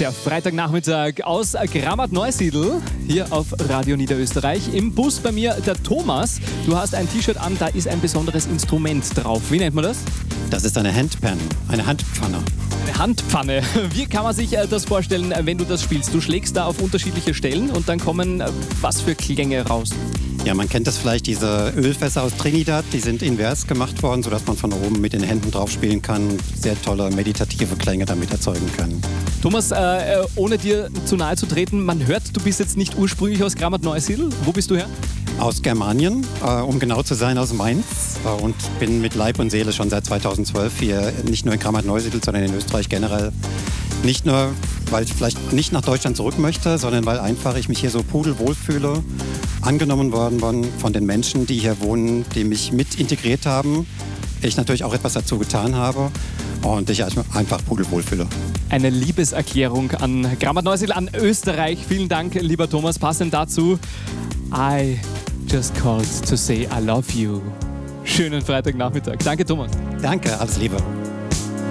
Der Freitagnachmittag aus Grammat-Neusiedl hier auf Radio Niederösterreich. Im Bus bei mir der Thomas. Du hast ein T-Shirt an, da ist ein besonderes Instrument drauf. Wie nennt man das? Das ist eine Handpan, eine Handpfanne. Eine Handpfanne. Wie kann man sich das vorstellen, wenn du das spielst? Du schlägst da auf unterschiedliche Stellen und dann kommen was für Klänge raus? Ja, man kennt das vielleicht, diese Ölfässer aus Trinidad, die sind invers gemacht worden, sodass man von oben mit den Händen drauf spielen kann, sehr tolle meditative Klänge damit erzeugen kann. Thomas, ohne dir zu nahe zu treten, man hört, du bist jetzt nicht ursprünglich aus Grammat-Neusiedl. Wo bist du her? Aus Germanien, um genau zu sein, aus Mainz, und bin mit Leib und Seele schon seit 2012 hier, nicht nur in Grammat-Neusiedl, sondern in Österreich generell. Nicht nur, weil ich vielleicht nicht nach Deutschland zurück möchte, sondern weil einfach ich mich hier so pudelwohl fühle, angenommen worden bin von den Menschen, die hier wohnen, die mich mit integriert haben. Ich natürlich auch etwas dazu getan habe und ich einfach pudelwohl fühle. Eine Liebeserklärung an Grammat-Neusiedl, an Österreich. Vielen Dank, lieber Thomas. Passend dazu, I just called to say I love you. Schönen Freitagnachmittag. Danke, Thomas. Danke, alles Liebe.